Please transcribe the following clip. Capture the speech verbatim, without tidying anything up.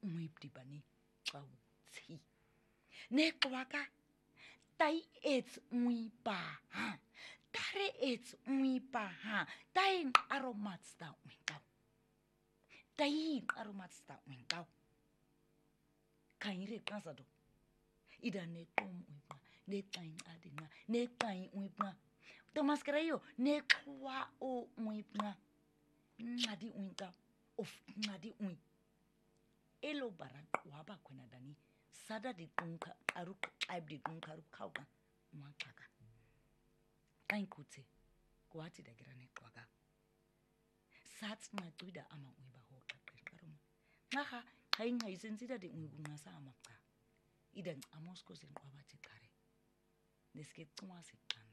moipdibane xawutsi neqwaka tai it's muipa ha tare it's muipa ha tai aromatsta unkau tai aromatsta unkau kaire kasado ida neqom uipa neqain adina neqain uipa Thomas Krayo neqwa o uipa ngadi unkau of ngadi ui elo baraqwa ba khona dani sada di kunka aru qaib di kunka aru khawka maqaka kain kutse kwathi da girane xwaka sats nqacuda ama uiba ho qaqeqaruma nxa hayi ngayisensida di ungunqasa amaqa ida ngcamosko senqwabathi qare neske cuma siqa